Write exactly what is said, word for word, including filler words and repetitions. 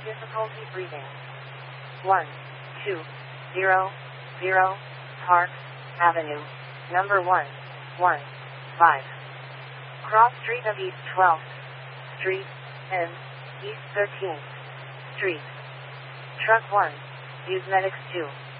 difficulty breathing. one two zero zero Park Avenue, number one one five. Cross Street of East twelfth Street and East thirteenth Street. Truck one, use Medics two.